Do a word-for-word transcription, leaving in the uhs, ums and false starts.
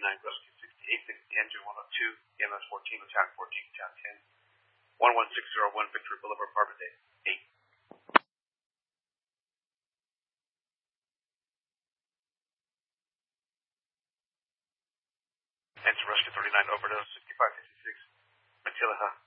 thirty-nine, rescue sixty-eight sixty, engine one oh two, E M S fourteen, attack fourteen, attack ten, one one six zero one, Victory Boulevard, apartment eight. Engine rescue thirty-nine, overdose, sixty-five fifty-six, Manila.